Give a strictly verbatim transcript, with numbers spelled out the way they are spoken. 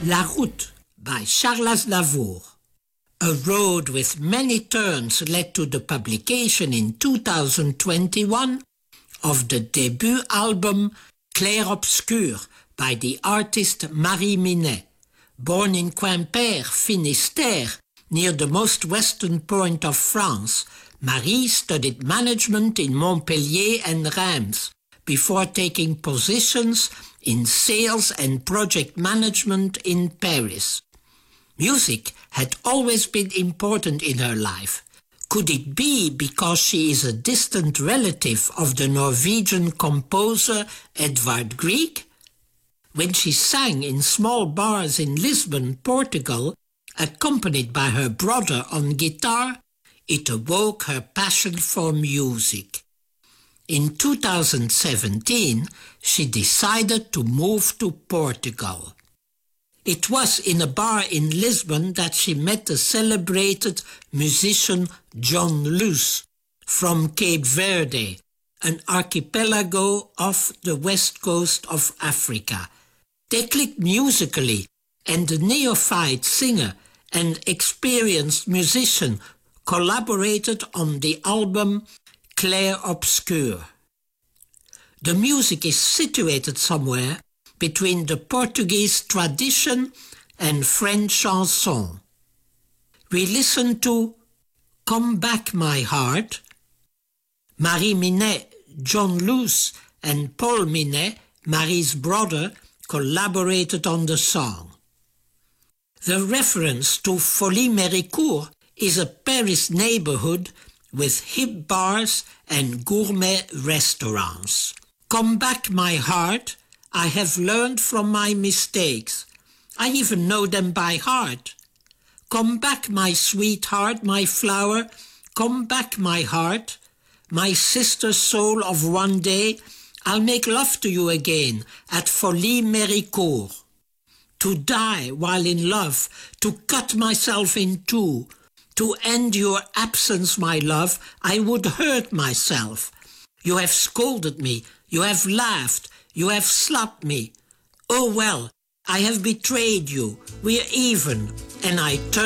La Route by Charles Aznavour. A road with many turns led to the publication in two thousand twenty-one of the debut album Clair Obscur by the artist Marie Minet. Born in Quimper, Finistère, near the most western point of France, Marie studied management in Montpellier and Reims before taking positions in sales and project management in Paris. Music had always been important in her life. Could it be because she is a distant relative of the Norwegian composer Edvard Grieg? When she sang in small bars in Lisbon, Portugal, accompanied by her brother on guitar, it awoke her passion for music. In two thousand seventeen, she decided to move to Portugal. It was in a bar in Lisbon that she met the celebrated musician John Luz from Cape Verde, an archipelago off the west coast of Africa. They clicked musically, and the neophyte singer and experienced musician collaborated on the album Clair Obscur. The music is situated somewhere between the Portuguese tradition and French chanson. We listen to Come Back My Heart. Marie Minet, John Luz and Paul Minet, Marie's brother, collaborated on the song. The reference to Folies Méricourt is a Paris neighborhood with hip bars and gourmet restaurants. Come Back My Heart, I have learned from my mistakes. I even know them by heart. Come back, my sweetheart, my flower. Come back, my heart. My sister soul of one day, I'll make love to you again at Folies Méricourt. To die while in love, to cut myself in two, to end your absence, my love, I would hurt myself. You have scolded me, you have laughed, you have slapped me. Oh well, I have betrayed you, we're even, and I turn